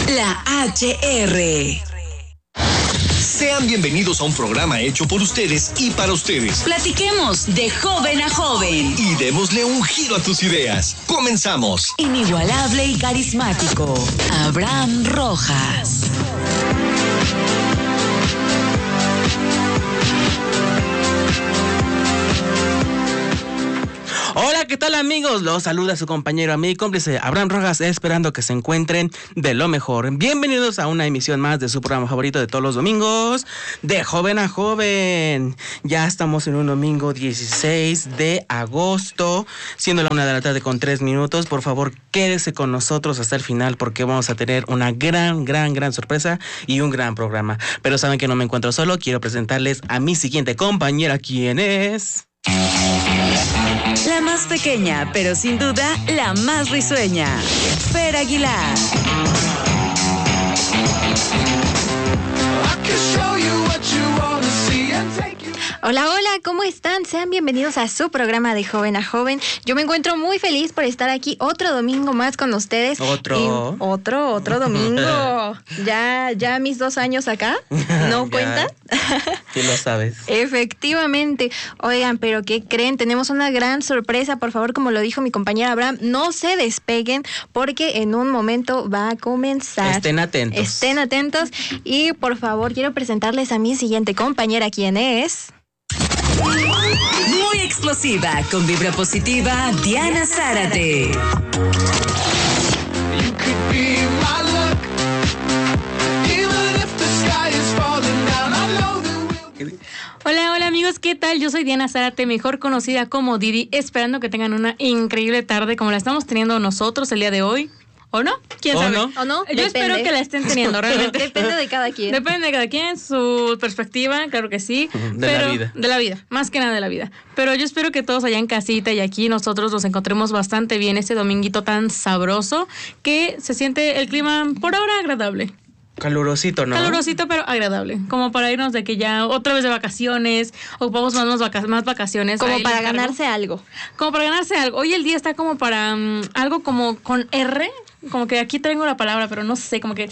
La HR. Sean bienvenidos a un programa hecho por ustedes y para ustedes. Platiquemos de joven a joven. Y démosle un giro a tus ideas. ¡Comenzamos! Inigualable y carismático, Abraham Rojas. Hola, ¿qué tal amigos? Los saluda su compañero, amigo y cómplice Abraham Rojas, esperando que se encuentren de lo mejor. Bienvenidos a una emisión más de su programa favorito de todos los domingos, de Joven a Joven. Ya estamos en un domingo 16 de agosto, siendo la 1:03 con 3 minutos. Por favor, quédese con nosotros hasta el final porque vamos a tener una gran sorpresa y un gran programa. Pero saben que no me encuentro solo, quiero presentarles a mi siguiente compañera, quien es... La más pequeña, pero sin duda la más risueña, Fer Aguilar. Hola, ¿cómo están? Sean bienvenidos a su programa de Joven a Joven. Yo me encuentro muy feliz por estar aquí otro domingo más con ustedes. Otro domingo. Ya mis 2 años acá, ¿no cuentan? Sí lo sabes. Efectivamente. Oigan, pero ¿qué creen? Tenemos una gran sorpresa. Por favor, como lo dijo mi compañera Abraham, no se despeguen porque en un momento va a comenzar. Estén atentos. Y por favor, quiero presentarles a mi siguiente compañera, quien es... Muy explosiva, con vibra positiva, Diana Zárate. Hola amigos, ¿qué tal? Yo soy Diana Zárate, mejor conocida como Didi, esperando que tengan una increíble tarde como la estamos teniendo nosotros el día de hoy. ¿O no? ¿Quién sabe? ¿O no? Yo espero que la estén teniendo realmente. Depende de cada quien. Depende de cada quien, su perspectiva, claro que sí. De la vida, más que nada de la vida. Pero yo espero que todos allá en casita y aquí nosotros nos encontremos bastante bien este dominguito tan sabroso que se siente el clima por ahora agradable. Calurosito, ¿no? Calurosito, pero agradable. Como para irnos de que ya otra vez de vacaciones, ocupamos más vacaciones. Como para ganarse algo. Como para ganarse algo. Hoy el día está como para algo como con R. Como que aquí tengo la palabra, pero no sé, como que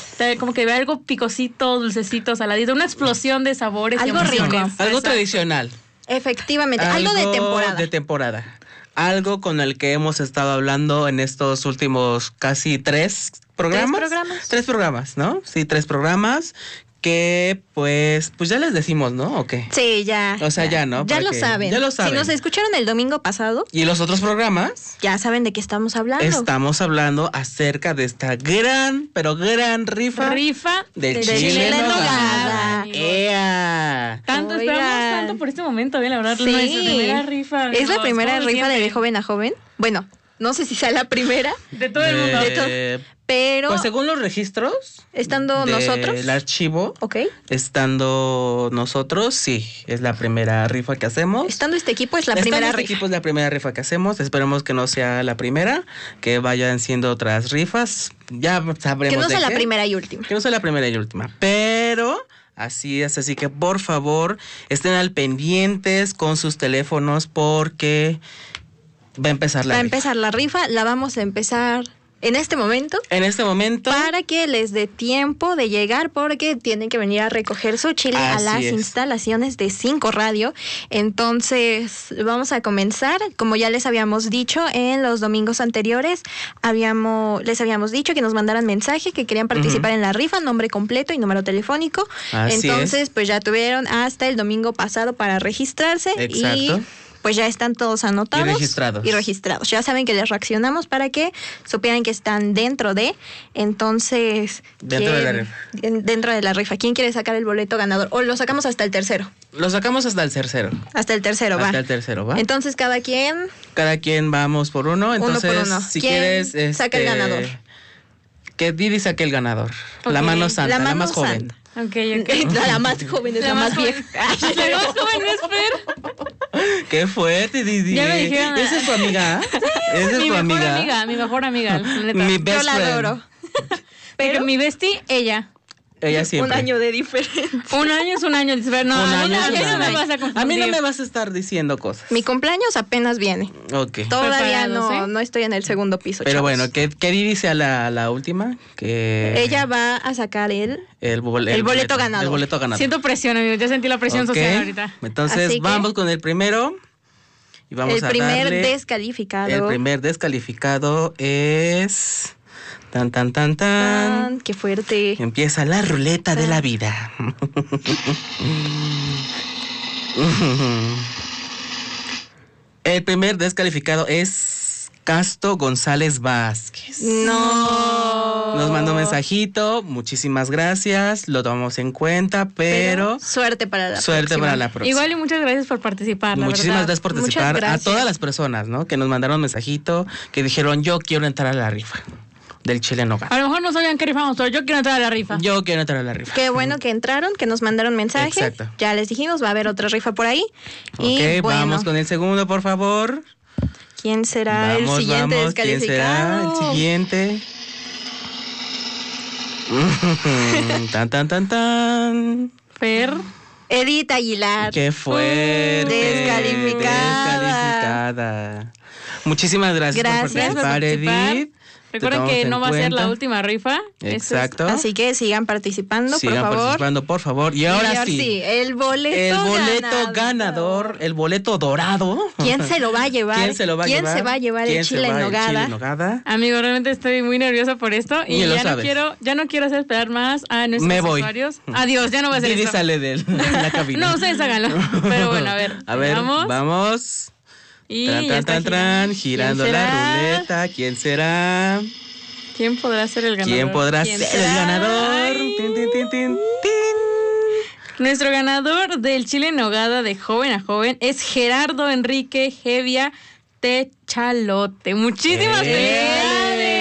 ve algo picosito, dulcecito, saladito. Una explosión de sabores. Algo y emociones. rico. Algo tradicional. Efectivamente. Algo de temporada. Algo con el que hemos estado hablando en estos últimos casi 3 programas. 3 programas, ¿no? Sí, 3 programas que pues ya les decimos, ¿no? ¿O qué? Sí, ya. O sea, ya, ¿no? Ya lo saben. Si nos escucharon el domingo pasado. ¿Y los otros programas? Ya saben de qué estamos hablando. Estamos hablando acerca de esta gran rifa. De chile en nogada. ¡Ea! Esperamos tanto por este momento, bien, la verdad. Sí. No es la primera rifa. ¿Es la primera rifa de Joven a Joven? Bueno, no sé si sea la primera. De todo el mundo. Pero... Pues según los registros... ¿Estando nosotros? El archivo. Ok. Estando nosotros, sí, es la primera rifa que hacemos. Estando este equipo es la primera rifa. Equipo es la primera rifa que hacemos. Esperemos que no sea la primera, que vayan siendo otras rifas. Ya sabremos. Que no sea la qué. primera y última. Que no sea la primera y última. Pero... Así es, así que por favor estén al pendientes con sus teléfonos porque va a empezar la rifa. Va a empezar la rifa, la vamos a empezar en este momento. Para que les dé tiempo de llegar porque tienen que venir a recoger su chile a las instalaciones de 5 Radio. Entonces vamos a comenzar. Como ya les habíamos dicho en los domingos anteriores, les habíamos dicho que nos mandaran mensaje que querían participar en la rifa, nombre completo y número telefónico. Entonces pues ya tuvieron hasta el domingo pasado para registrarse. Exacto. Y pues ya están todos anotados. Y registrados. Ya saben que les reaccionamos para que supieran que están dentro de. Entonces... Dentro de la rifa. Dentro de la rifa. ¿Quién quiere sacar el boleto ganador? ¿O lo sacamos hasta el tercero? Lo sacamos hasta el tercero. Hasta el tercero, va. Hasta el tercero, va. Entonces cada quien vamos por uno. Entonces, uno por uno. Si quieres... saca el ganador. Que Didi saque el ganador. Okay. La mano santa, la más joven. Okay. No, la más joven es la más vieja. La más joven es Fer. Qué fuerte, Didi. Ya me dijeron. ¿Esa es tu amiga? ¿Esa es tu amiga? Mi mejor amiga. Mi best Yo la friend. adoro. Pero mi bestie, ella. Ella siempre. Un año de diferencia. Un año es un año. No, un año a mí no me vas a estar diciendo cosas. Mi cumpleaños apenas viene. Ok. Todavía no estoy en el segundo piso. Pero chavos. bueno, ¿qué dice la última? Que ella va a sacar el boleto ganador. El boleto ganador. Siento presión, amigo. Ya sentí la presión social ahorita. Entonces vamos con el primero. Y vamos el primer descalificado. El primer descalificado es... Tan. ¡Qué fuerte! Empieza la ruleta de la vida. El primer descalificado es Casto González Vázquez. No. Nos mandó un mensajito, muchísimas gracias, lo tomamos en cuenta, pero suerte para la próxima. Igual y muchas gracias por participar. Muchísimas gracias por participar a todas las personas, ¿no? Que nos mandaron un mensajito, que dijeron yo quiero entrar a la rifa del chile en nogada. A lo mejor no sabían qué rifamos, pero yo quiero entrar a la rifa. Yo quiero entrar a la rifa. Qué bueno que entraron, que nos mandaron mensaje. Exacto. Ya les dijimos, va a haber otra rifa por ahí. Y vamos con el segundo, por favor. ¿Quién será el siguiente descalificado? ¿Quién será el siguiente? Tan. Fer. Edith Aguilar. ¡Qué fuerte! Descalificada. Muchísimas gracias por participar, Edith. Recuerden que no va a ser la última rifa. Exacto. Así que sigan participando, por favor. Y ahora sí. El boleto ganador, el boleto dorado. ¿Quién se lo va a llevar? ¿Quién se va a llevar el chile en nogada? Amigo, realmente estoy muy nerviosa por esto y ya no quiero hacer esperar más a nuestros usuarios. Adiós, ya no va a ser Didi esto. sale de la cabina. No, ustedes háganlo. Pero bueno, a ver, vamos. Y girando la ruleta. ¿Quién será? ¿Quién podrá ser el ganador? ¿Quién podrá ser el ganador? Tin. Nuestro ganador del chile en nogada de joven a joven es Gerardo Enrique Hevia Techalote. Muchísimas felicidades.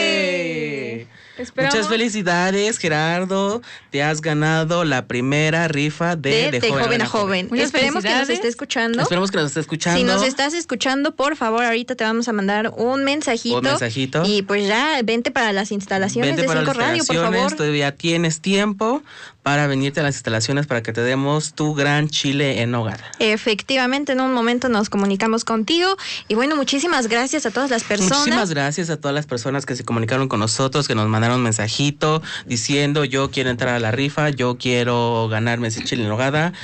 Muchas felicidades, Gerardo. Te has ganado la primera rifa de joven a joven. Esperemos que nos esté escuchando. Si nos estás escuchando, por favor, ahorita te vamos a mandar un mensajito. Y pues ya, vente para las instalaciones de 5 Radio, por favor. Todavía tienes tiempo para venirte a las instalaciones para que te demos tu gran chile en nogada. Efectivamente, en un momento nos comunicamos contigo. Y bueno, muchísimas gracias a todas las personas. Muchísimas gracias a todas las personas que se comunicaron con nosotros, que nos mandaron un mensajito diciendo yo quiero entrar a la rifa, yo quiero ganarme ese chile en nogada.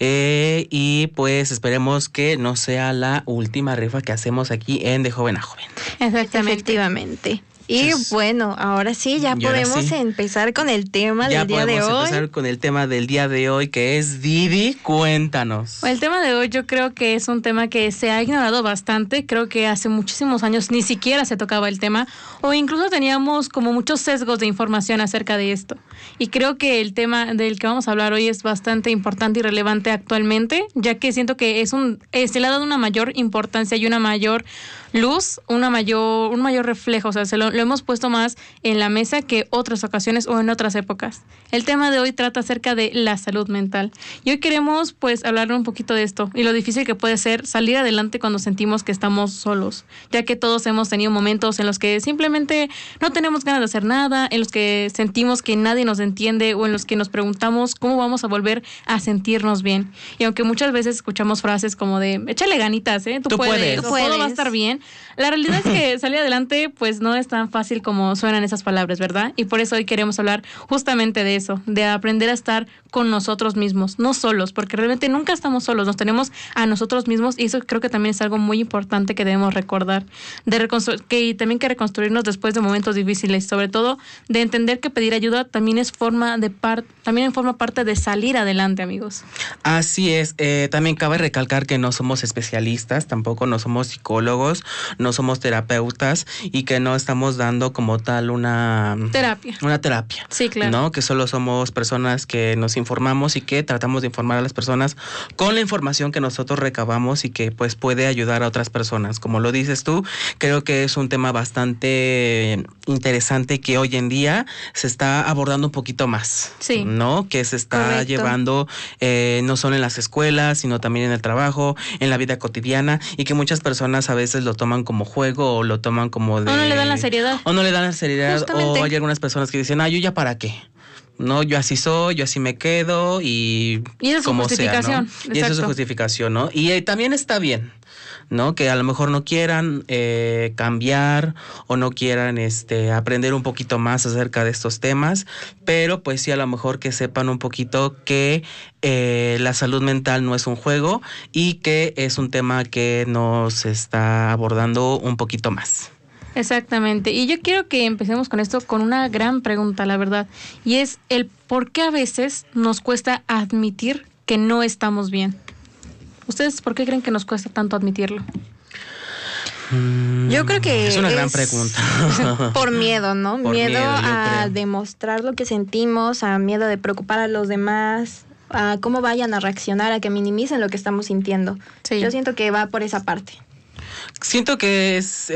Y pues esperemos que no sea la última rifa que hacemos aquí en De Joven a Joven. Efectivamente. Y bueno, ahora sí, ya podemos empezar con el tema del día de hoy. Ya podemos empezar con el tema del día de hoy, que es Didi, cuéntanos. El tema de hoy yo creo que es un tema que se ha ignorado bastante. Creo que hace muchísimos años ni siquiera se tocaba el tema, o incluso teníamos como muchos sesgos de información acerca de esto. Y creo que el tema del que vamos a hablar hoy es bastante importante y relevante actualmente, ya que siento que se le ha dado una mayor importancia y una mayor luz, un mayor reflejo, o sea, lo hemos puesto más en la mesa que otras ocasiones o en otras épocas. El tema de hoy trata acerca de la salud mental. Y hoy queremos pues hablar un poquito de esto y lo difícil que puede ser salir adelante cuando sentimos que estamos solos, ya que todos hemos tenido momentos en los que simplemente no tenemos ganas de hacer nada, en los que sentimos que nadie nos entiende o en los que nos preguntamos cómo vamos a volver a sentirnos bien. Y aunque muchas veces escuchamos frases como de échale ganitas, tú puedes, todo va a estar bien, la realidad es que salir adelante pues no es tan fácil como suenan esas palabras, ¿verdad? Y por eso hoy queremos hablar justamente de eso, de aprender a estar con nosotros mismos, no solos, porque realmente nunca estamos solos, nos tenemos a nosotros mismos y eso creo que también es algo muy importante que debemos recordar, que también que reconstruirnos después de momentos difíciles, sobre todo de entender que pedir ayuda también forma parte de salir adelante, amigos. Así es, también cabe recalcar que no somos especialistas, tampoco no somos psicólogos, no somos terapeutas y que no estamos dando como tal una terapia. Sí, claro. ¿No? Que solo somos personas que nos informamos y que tratamos de informar a las personas con la información que nosotros recabamos y que pues puede ayudar a otras personas. Como lo dices tú, creo que es un tema bastante interesante que hoy en día se está abordando un poquito más. Sí. ¿No? Que se está llevando no solo en las escuelas, sino también en el trabajo, en la vida cotidiana y que muchas personas a veces lo toman como juego o lo toman como de... O no le dan la seriedad. Justamente. O hay algunas personas que dicen, yo ya para qué. No, yo así soy, yo así me quedo y esa es su justificación. Sea, ¿no? Y esa es su justificación, ¿no? Y también está bien, ¿no? Que a lo mejor no quieran cambiar o no quieran aprender un poquito más acerca de estos temas, pero pues sí a lo mejor que sepan un poquito que la salud mental no es un juego y que es un tema que nos está abordando un poquito más. Exactamente. Y yo quiero que empecemos con esto con una gran pregunta, la verdad. Y es el por qué a veces nos cuesta admitir que no estamos bien. ¿Ustedes por qué creen que nos cuesta tanto admitirlo? Yo creo que es una gran pregunta. Por miedo, ¿no? Miedo a demostrar lo que sentimos, a miedo de preocupar a los demás, a cómo vayan a reaccionar, a que minimicen lo que estamos sintiendo. Sí. Yo siento que va por esa parte. Siento que es